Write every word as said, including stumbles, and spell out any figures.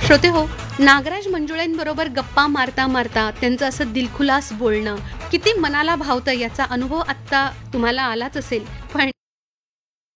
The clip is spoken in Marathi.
श्रोते हो, नागराज मंजुळेंबरोबर गप्पा मारता मारता त्यांचं असं दिलखुलास बोलणं किती मनाला भावतं याचा अनुभव आत्ता तुम्हाला आलाच असेल. पण